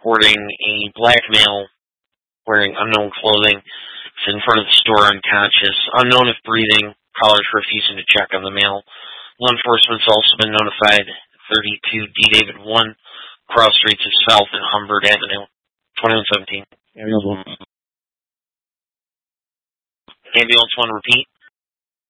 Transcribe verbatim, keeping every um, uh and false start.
reporting a black male wearing unknown clothing. It's in front of the store unconscious. Unknown if breathing. Callers refusing to check on the male. Law enforcement's also been notified. thirty-two D. David one, cross streets of South and Humbert Avenue. twenty-one seventeen. Ambulance one. Ambulance one, repeat.